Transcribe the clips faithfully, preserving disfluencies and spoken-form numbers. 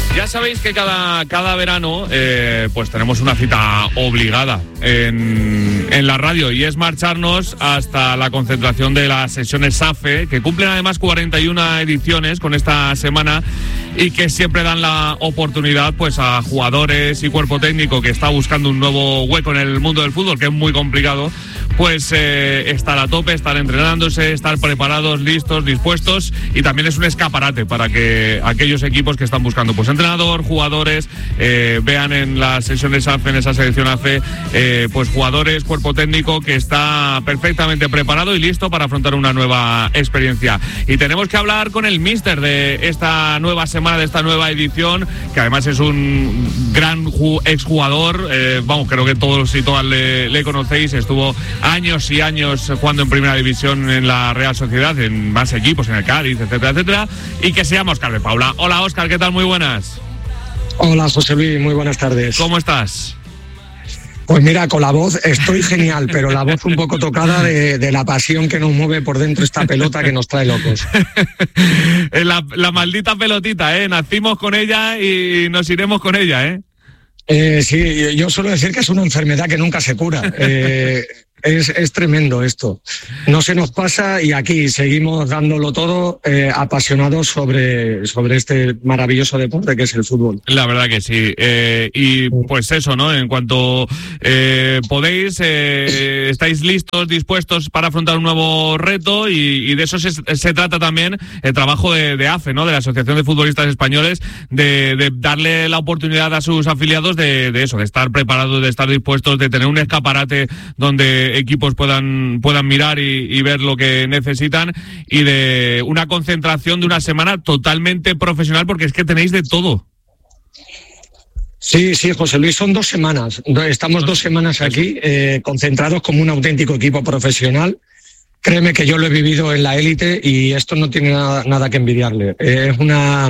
Ya sabéis que cada, cada verano eh, pues tenemos una cita obligada en, en la radio, y es marcharnos hasta la concentración de las sesiones SAFE, que cumplen además cuarenta y una ediciones con esta semana, y que siempre dan la oportunidad pues a jugadores y cuerpo técnico que está buscando un nuevo hueco en el mundo del fútbol, que es muy complicado, pues eh, estar a tope, estar entrenándose, estar preparados, listos, dispuestos, y también es un escaparate para que aquellos equipos que están buscando pues entrenador, jugadores, eh, vean en las sesiones SAFE, en esa selección A F E, eh, pues jugadores, cuerpo técnico que está perfectamente preparado y listo para afrontar una nueva experiencia. Y tenemos que hablar con el míster de esta nueva semana, de esta nueva edición, que además es un gran ju- exjugador, eh, vamos, creo que todos y todas le, le conocéis, estuvo años y años jugando en primera división en la Real Sociedad, en más equipos, en el Cádiz, etcétera, etcétera, y que se llama Óscar de Paula. Hola Óscar, ¿qué tal? Muy buenas. Hola José Luis, muy buenas tardes. ¿Cómo estás? Pues mira, con la voz estoy genial, pero la voz un poco tocada de, de la pasión que nos mueve por dentro esta pelota que nos trae locos. la, la maldita pelotita, ¿eh? Nacimos con ella y nos iremos con ella, ¿eh? Eh, sí, yo suelo decir que es una enfermedad que nunca se cura. Eh, es, es tremendo esto. No se nos pasa y aquí seguimos dándolo todo, eh, apasionados sobre, sobre este maravilloso deporte que es el fútbol. La verdad que sí. Eh, y pues eso, ¿no? En cuanto eh, podéis, eh, estáis listos, dispuestos para afrontar un nuevo reto, y, y de eso se, se trata también el trabajo de, de A F E, ¿no? De la Asociación de Futbolistas Españoles, de, de darle la oportunidad a sus afiliados de, de eso, de estar preparados, de estar dispuestos, de tener un escaparate donde equipos puedan puedan mirar y, y ver lo que necesitan, y de una concentración de una semana totalmente profesional, porque es que tenéis de todo. Sí, sí, José Luis, son dos semanas. Estamos dos semanas aquí, eh, concentrados como un auténtico equipo profesional. Créeme que yo lo he vivido en la élite y esto no tiene nada, nada que envidiarle. Es una...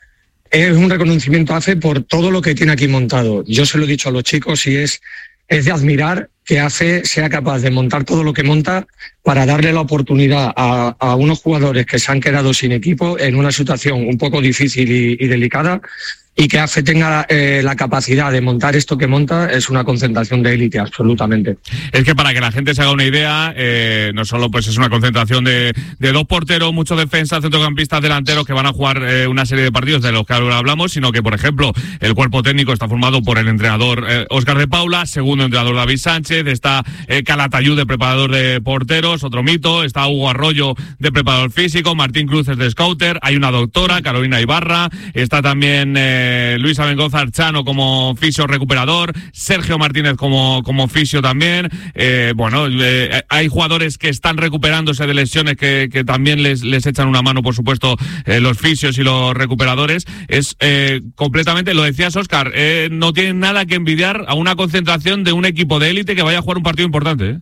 Es un reconocimiento a A F E por todo lo que tiene aquí montado. Yo se lo he dicho a los chicos y es, es de admirar que A F E sea capaz de montar todo lo que monta para darle la oportunidad a, a unos jugadores que se han quedado sin equipo en una situación un poco difícil y, y delicada, y que A F E tenga eh, la capacidad de montar esto que monta. Es una concentración de élite, absolutamente. Es que para que la gente se haga una idea, eh, no solo pues es una concentración de, de dos porteros, muchos defensas, centrocampistas, delanteros que van a jugar eh, una serie de partidos de los que ahora hablamos, sino que, por ejemplo, el cuerpo técnico está formado por el entrenador eh, Óscar de Paula, segundo entrenador David Sánchez, está eh, Calatayud de preparador de porteros, otro mito, está Hugo Arroyo de preparador físico, Martín Cruz de scouter, hay una doctora, Carolina Ibarra, está también... Eh, Eh, Luis Abengoza Archano como fisio recuperador, Sergio Martínez como, como fisio también. Eh, bueno, eh, hay jugadores que están recuperándose de lesiones que, que también les, les echan una mano, por supuesto, eh, los fisios y los recuperadores. Es eh, completamente, lo decías Óscar, eh, no tienen nada que envidiar a una concentración de un equipo de élite que vaya a jugar un partido importante, ¿eh?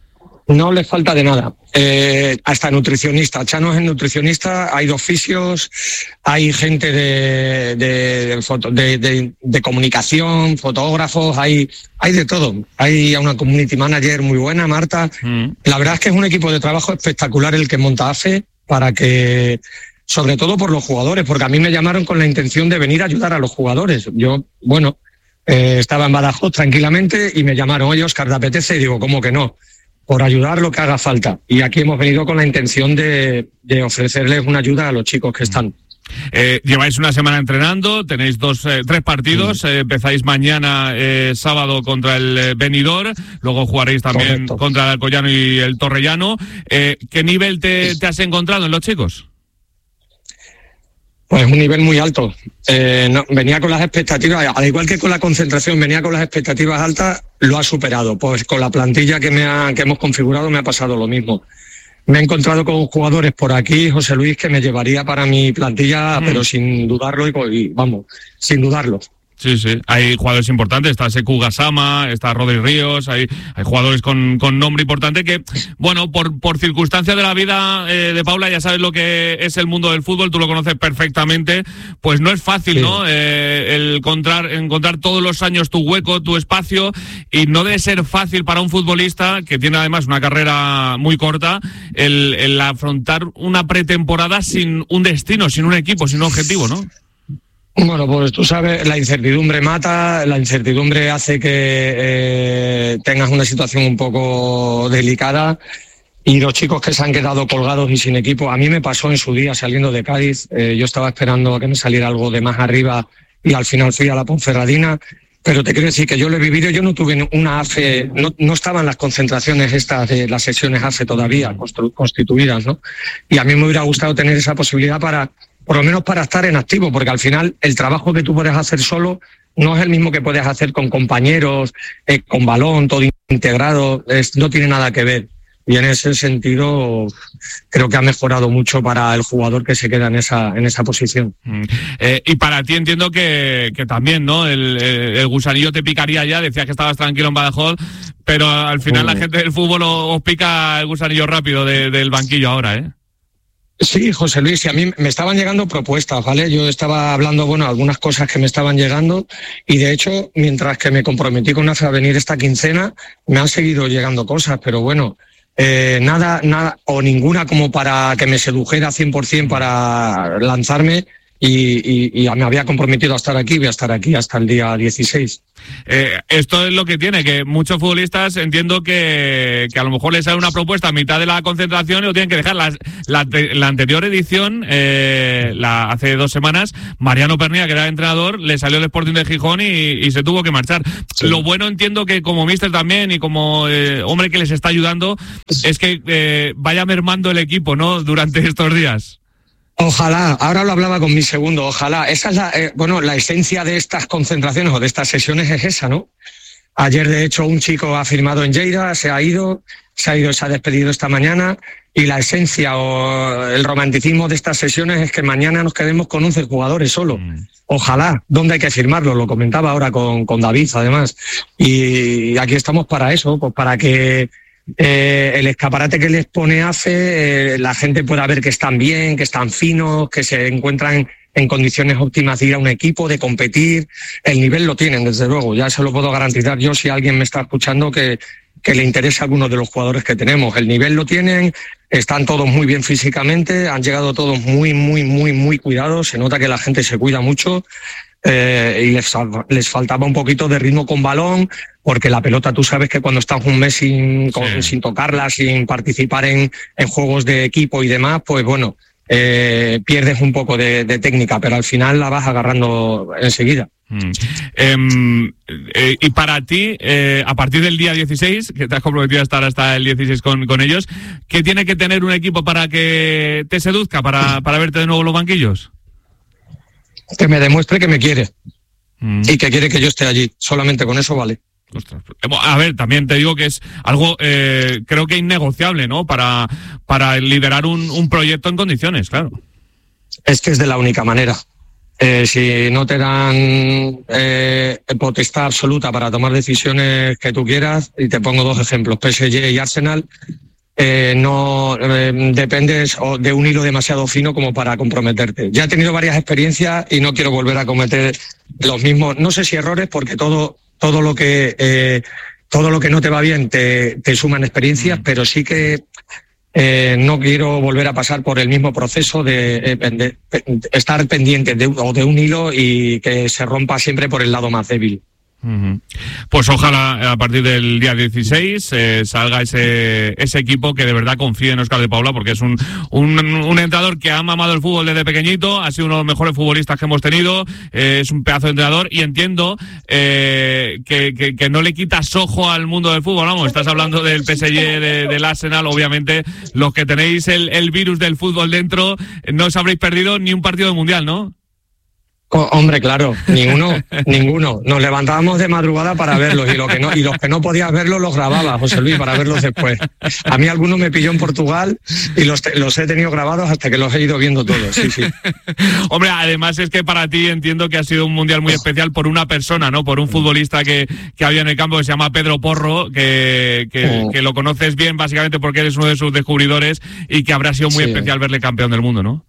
No les falta de nada. Eh, hasta nutricionista. Chano es el nutricionista, hay dos fisios, hay gente de, de, de, foto, de, de, de comunicación, fotógrafos, hay, hay de todo. Hay una community manager muy buena, Marta. Mm. La verdad es que es un equipo de trabajo espectacular el que monta A F E, para que, sobre todo por los jugadores, porque a mí me llamaron con la intención de venir a ayudar a los jugadores. Yo, bueno, eh, estaba en Badajoz tranquilamente y me llamaron, oye, Óscar, ¿te apetece? Y digo, ¿cómo que no? Por ayudar lo que haga falta. Y aquí hemos venido con la intención de, de ofrecerles una ayuda a los chicos que están. Eh, lleváis una semana entrenando, tenéis dos, eh, tres partidos, sí. eh, empezáis mañana eh, sábado contra el eh, Benidorm, luego jugaréis también Correcto. Contra el Alcoyano y el Torrellano. Eh, ¿Qué nivel te, te has encontrado en los chicos? Pues un nivel muy alto. Eh, no, venía con las expectativas, al igual que con la concentración, venía con las expectativas altas, lo ha superado. Pues con la plantilla que, me ha, que hemos configurado me ha pasado lo mismo. Me he encontrado con jugadores por aquí, José Luis, que me llevaría para mi plantilla, mm. pero sin dudarlo, y, y vamos, sin dudarlo. Sí, sí, hay jugadores importantes, está Sekou Gassama, está Rodri Ríos, hay, hay jugadores con, con nombre importante que, bueno, por, por circunstancias de la vida eh, de Paula, ya sabes lo que es el mundo del fútbol, tú lo conoces perfectamente, pues no es fácil, sí. ¿no? Eh, el encontrar, encontrar todos los años tu hueco, tu espacio, y no debe ser fácil para un futbolista que tiene además una carrera muy corta, el, el afrontar una pretemporada sin un destino, sin un equipo, sin un objetivo, ¿no? Bueno, pues tú sabes, la incertidumbre mata, la incertidumbre hace que eh, tengas una situación un poco delicada y los chicos que se han quedado colgados y sin equipo, a mí me pasó en su día saliendo de Cádiz, eh, yo estaba esperando a que me saliera algo de más arriba y al final fui a la Ponferradina, pero te quiero decir que yo lo he vivido, yo no tuve una A F E, no, no estaban las concentraciones estas de las sesiones A F E todavía constituidas, ¿no? Y a mí me hubiera gustado tener esa posibilidad para... por lo menos para estar en activo, porque al final el trabajo que tú puedes hacer solo no es el mismo que puedes hacer con compañeros, eh, con balón, todo integrado, es, no tiene nada que ver. Y en ese sentido creo que ha mejorado mucho para el jugador que se queda en esa en esa posición. Mm. Eh, y para ti entiendo que, que también, ¿no? El, el gusanillo te picaría ya, decías que estabas tranquilo en Badajoz, pero al final oh. la gente del fútbol os pica el gusanillo rápido de, del banquillo ahora, ¿eh? Sí, José Luis, y a mí me estaban llegando propuestas, ¿vale? Yo estaba hablando, bueno, algunas cosas que me estaban llegando y de hecho, mientras que me comprometí con A F E a venir esta quincena, me han seguido llegando cosas, pero bueno, eh, nada, nada o ninguna como para que me sedujera cien por ciento para lanzarme y, y, y me había comprometido a estar aquí, voy a estar aquí hasta el día dieciséis. Eh, esto es lo que tiene, que muchos futbolistas entiendo que, que a lo mejor les sale una propuesta a mitad de la concentración y lo tienen que dejar. La, la, la anterior edición, eh, la, hace dos semanas, Mariano Pernía, que era entrenador, le salió el Sporting de Gijón y, y se tuvo que marchar. Sí. Lo bueno entiendo que como míster también y como eh, hombre que les está ayudando es que eh, vaya mermando el equipo, ¿no? Durante estos días. Ojalá, ahora lo hablaba con mi segundo, ojalá. Esa es la, eh, bueno, la esencia de estas concentraciones o de estas sesiones es esa, ¿no? Ayer, de hecho, un chico ha firmado en Lleida, se ha ido, se ha ido, se ha despedido esta mañana y la esencia o el romanticismo de estas sesiones es que mañana nos quedemos con once jugadores solo. Mm. Ojalá. ¿Dónde hay que firmarlo? Lo comentaba ahora con, con David, además. Y aquí estamos para eso, pues para que Eh, el escaparate que les pone A F E, eh, la gente pueda ver que están bien, que están finos, que se encuentran en condiciones óptimas de ir a un equipo, de competir. El nivel lo tienen, desde luego, ya se lo puedo garantizar yo si alguien me está escuchando que, que le interesa a alguno de los jugadores que tenemos. El nivel lo tienen, están todos muy bien físicamente, han llegado todos muy, muy, muy, muy cuidados, se nota que la gente se cuida mucho. Eh, y les, les faltaba un poquito de ritmo con balón, porque la pelota tú sabes que cuando estás un mes sin, con, sí. sin tocarla, sin participar en, en juegos de equipo y demás, pues bueno, eh, pierdes un poco de, de técnica, pero al final la vas agarrando enseguida. Mm. Eh, eh, y para ti, eh, a partir del día dieciséis, que te has comprometido a estar hasta el dieciséis con, con ellos, ¿qué tiene que tener un equipo para que te seduzca, para, para verte de nuevo en los banquillos? Que me demuestre que me quiere mm. y que quiere que yo esté allí. Solamente con eso vale. Ostras. A ver, también te digo que es algo, eh, creo que innegociable, ¿no? Para, para liderar un, un proyecto en condiciones, claro. Es que es de la única manera. Eh, si no te dan eh, potestad absoluta para tomar decisiones que tú quieras, y te pongo dos ejemplos, P S G y Arsenal, Eh, no eh, dependes de un hilo demasiado fino como para comprometerte. Ya he tenido varias experiencias y no quiero volver a cometer los mismos, no sé si errores, porque todo todo lo que eh, todo lo que no te va bien te, te suman experiencias, mm. pero sí que eh, no quiero volver a pasar por el mismo proceso de, eh, de, de estar pendiente de, de un hilo y que se rompa siempre por el lado más débil. Pues ojalá a partir del día dieciséis eh, salga ese ese equipo que de verdad confíe en Óscar de Paula, porque es un, un un entrenador que ha mamado el fútbol desde pequeñito, ha sido uno de los mejores futbolistas que hemos tenido, eh, es un pedazo de entrenador y entiendo eh, que, que, que no le quitas ojo al mundo del fútbol, vamos, estás hablando del P S G, de, del Arsenal, obviamente los que tenéis el, el virus del fútbol dentro no os habréis perdido ni un partido de mundial, ¿no? Oh, hombre, claro, ninguno, ninguno. Nos levantábamos de madrugada para verlos y, lo que no, y los que no podías verlos los grababa, José Luis, para verlos después. A mí alguno me pilló en Portugal y los, te, los he tenido grabados hasta que los he ido viendo todos, sí, sí. Hombre, además es que para ti entiendo que ha sido un mundial muy especial por una persona, ¿no? Por un futbolista que, que había en el campo que se llama Pedro Porro, que, que, oh. que lo conoces bien básicamente porque eres uno de sus descubridores y que habrá sido muy sí. especial verle campeón del mundo, ¿no?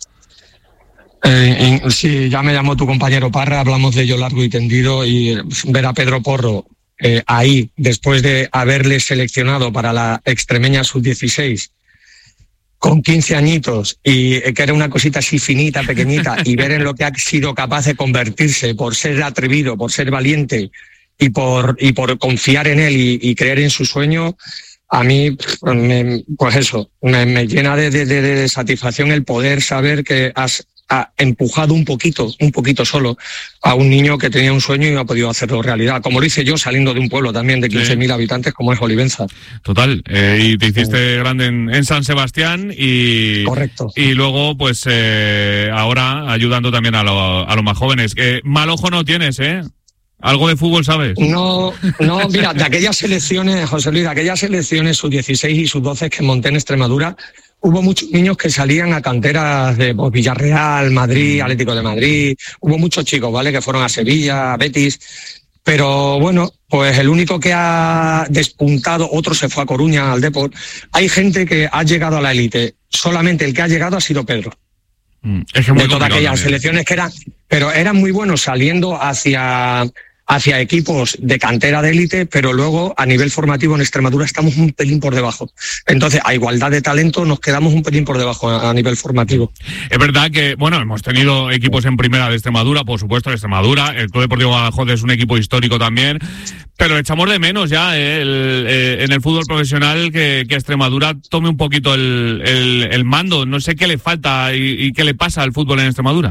Eh, sí, ya me llamó tu compañero Parra, hablamos de ello largo y tendido, y ver a Pedro Porro eh, ahí, después de haberle seleccionado para la extremeña sub dieciséis, con quince añitos y que era una cosita así finita, pequeñita, y ver en lo que ha sido capaz de convertirse por ser atrevido, por ser valiente y por, y por confiar en él y, y creer en su sueño, a mí, me, pues eso, me, me llena de, de, de satisfacción el poder saber que has ha empujado un poquito, un poquito solo a un niño que tenía un sueño y no ha podido hacerlo realidad, como lo hice yo saliendo de un pueblo también de quince mil sí. habitantes como es Olivenza. Total, eh, y te hiciste eh. grande en, en San Sebastián y correcto. Y luego pues eh, ahora ayudando también a, lo, a los más jóvenes. Eh, mal ojo no tienes, ¿eh? ¿Algo de fútbol sabes? No, no, mira, de aquellas selecciones, José Luis, de aquellas selecciones sub dieciséis y sub doce que monté en Extremadura, hubo muchos niños que salían a canteras de pues, Villarreal, Madrid, Atlético de Madrid. Hubo muchos chicos, ¿vale?, que fueron a Sevilla, a Betis. Pero bueno, pues el único que ha despuntado, otro se fue a Coruña, al Depor. Hay gente que ha llegado a la élite. Solamente el que ha llegado ha sido Pedro. Mm, es que muy de todas aquellas también. Selecciones que eran, pero eran muy buenos saliendo hacia... hacia equipos de cantera de élite, pero luego a nivel formativo en Extremadura estamos un pelín por debajo. Entonces, a igualdad de talento nos quedamos un pelín por debajo a, a nivel formativo. Es verdad que, bueno, hemos tenido equipos en primera de Extremadura, por supuesto, de Extremadura. El Club Deportivo Badajoz es un equipo histórico también, pero echamos de menos ya eh, el, eh, en el fútbol profesional que, que Extremadura tome un poquito el, el, el mando. No sé qué le falta y, y qué le pasa al fútbol en Extremadura.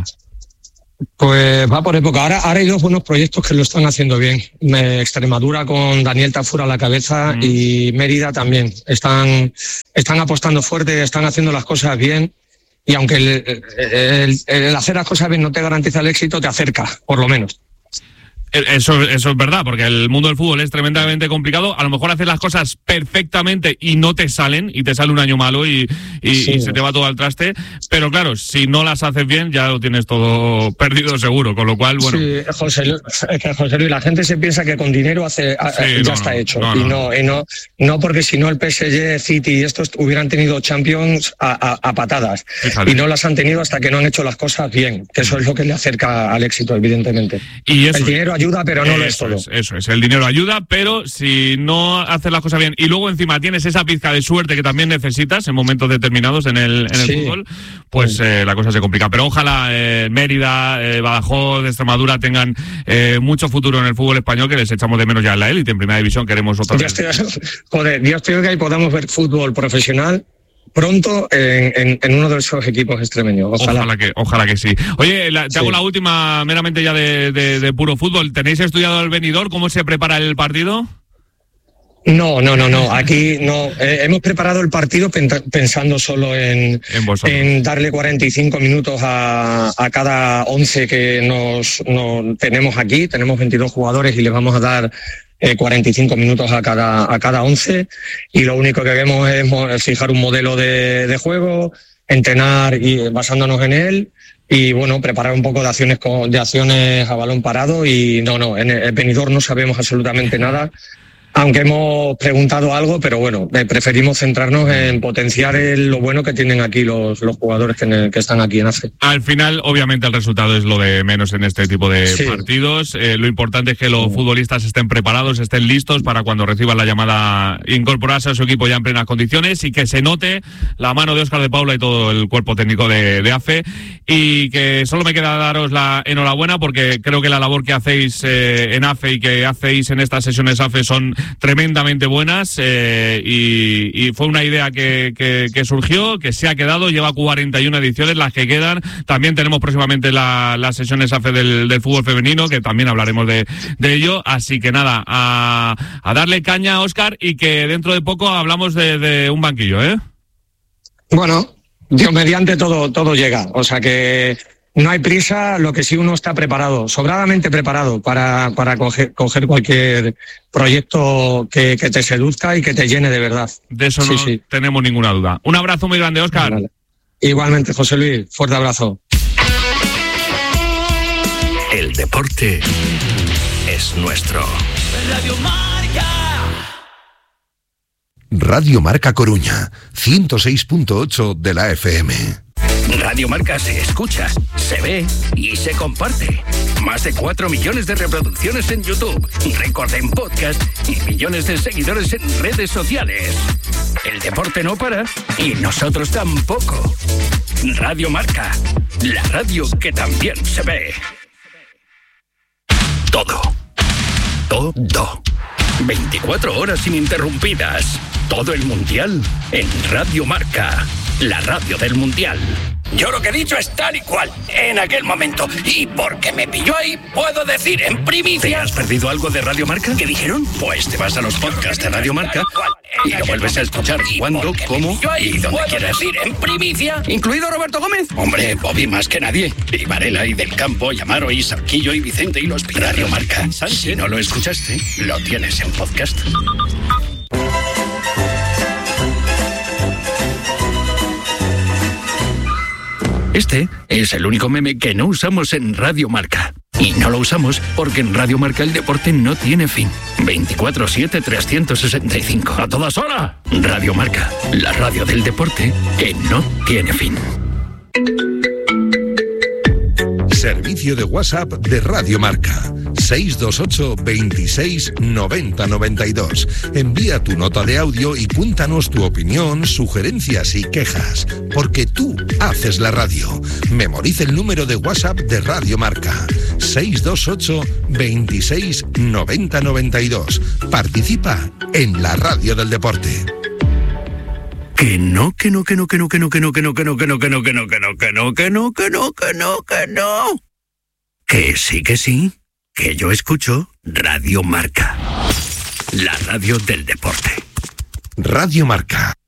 Pues va por época. Ahora, ahora hay dos buenos proyectos que lo están haciendo bien. Extremadura con Daniel Tafura a la cabeza mm. y Mérida también. Están, están apostando fuerte, están haciendo las cosas bien. Y aunque el, el, el hacer las cosas bien no te garantiza el éxito, te acerca, por lo menos. Eso, eso es verdad, porque el mundo del fútbol es tremendamente complicado. A lo mejor haces las cosas perfectamente y no te salen, y te sale un año malo y, y, sí. y se te va todo al traste. Pero claro, si no las haces bien, ya lo tienes todo perdido seguro. Con lo cual, bueno. Sí, José Luis, es que José Luis, la gente se piensa que con dinero hace, sí, ya no, está no, hecho. No, no, y no, y no, no porque si no el P S G, City y estos hubieran tenido Champions a, a, a patadas. Fíjate. Y no las han tenido hasta que no han hecho las cosas bien. Que eso es lo que le acerca al éxito, evidentemente. Y eso, el dinero ayuda. Ayuda, pero no eso lo es todo. Es, eso es, el dinero ayuda, pero si no haces las cosas bien y luego encima tienes esa pizca de suerte que también necesitas en momentos determinados en el, en el sí. fútbol, pues sí. eh, la cosa se complica. Pero ojalá eh, Mérida, eh, Badajoz, Extremadura tengan eh, mucho futuro en el fútbol español, que les echamos de menos ya en la élite, en primera división queremos otra Dios vez. Te, joder, Dios te oiga y podamos ver fútbol profesional pronto en, en, en uno de esos equipos extremeños. Ojalá. Ojalá que, ojalá que sí. Oye, la, te sí. hago la última meramente ya de, de, de puro fútbol. ¿Tenéis estudiado el venidor? ¿Cómo se prepara el partido? No, no, no, no. Aquí no. Eh, hemos preparado el partido pensando solo en, en, en darle cuarenta y cinco minutos a, a cada once que nos, nos tenemos aquí. Tenemos veintidós jugadores y les vamos a dar Eh, cuarenta y cinco minutos a cada a cada once, y lo único que vemos es fijar un modelo de, de juego, entrenar y basándonos en él, y bueno, preparar un poco de acciones de acciones a balón parado. Y no, no, en el venidor no sabemos absolutamente nada, aunque hemos preguntado algo, pero bueno, preferimos centrarnos en potenciar el, lo bueno que tienen aquí los, los jugadores que, que están aquí en A F E. Al final, obviamente, el resultado es lo de menos en este tipo de sí. partidos. Eh, lo importante es que los sí. futbolistas estén preparados, estén listos para cuando reciban la llamada incorporarse a su equipo ya en plenas condiciones, y que se note la mano de Óscar de Paula y todo el cuerpo técnico de, de A F E. Y que solo me queda daros la enhorabuena, porque creo que la labor que hacéis eh, en A F E y que hacéis en estas sesiones A F E son tremendamente buenas, eh, y, y fue una idea que, que, que surgió, que se ha quedado, lleva cuarenta y una ediciones las que quedan. También tenemos próximamente la, las sesiones A F E del, del fútbol femenino, que también hablaremos de, de ello. Así que nada, a, a darle caña a Óscar, y que dentro de poco hablamos de, de un banquillo, ¿eh? Bueno, Dios mediante todo, todo llega, o sea que no hay prisa. Lo que sí, uno está preparado, sobradamente preparado para, para coger, coger cualquier proyecto que, que te seduzca y que te llene de verdad. De eso sí, no sí. tenemos ninguna duda. Un abrazo muy grande, Óscar. Vale. Igualmente, José Luis, fuerte abrazo. El deporte es nuestro. Radio Marca. Radio Marca Coruña, ciento seis punto ocho de la F M. Radio Marca se escucha, se ve y se comparte. Más de cuatro millones de reproducciones en YouTube, récord en podcast y millones de seguidores en redes sociales. El deporte no para y nosotros tampoco. Radio Marca, la radio que también se ve. Todo. Todo. veinticuatro horas ininterrumpidas. Todo el Mundial en Radio Marca, la radio del Mundial. Yo lo que he dicho es tal y cual, en aquel momento. Y porque me pilló ahí, puedo decir en primicia... ¿Te has perdido algo de Radio Marca? ¿Qué dijeron? Pues te vas a los podcasts de Radio Marca y lo vuelves a escuchar cuando, cómo y donde quieras. Decir en primicia, incluido Roberto Gómez. Hombre, Bobby más que nadie. Y Varela y Del Campo, y Amaro y Sarquillo y Vicente y los Pilares. Radio Marca. Si no lo escuchaste, lo tienes en podcast. Este es el único meme que no usamos en Radio Marca. Y no lo usamos porque en Radio Marca el deporte no tiene fin. veinticuatro siete trescientos sesenta y cinco. ¡A todas horas! Radio Marca, la radio del deporte que no tiene fin. Servicio de WhatsApp de Radio Marca. seis dos ocho, veintiséis, noventa, noventa y dos. Envía tu nota de audio y cuéntanos tu opinión, sugerencias y quejas. Porque tú haces la radio. Memoriza el número de WhatsApp de Radio Marca. seis dos ocho, veintiséis, noventa, noventa y dos. Participa en la radio del deporte. Que no, que no, que no, que no, que no, que no, que no, que no, que no, que no, que no, que no, que no, que no, que no, que no, que no. Que sí, que sí, que yo escucho Radio Marca, la radio del deporte. Radio Marca.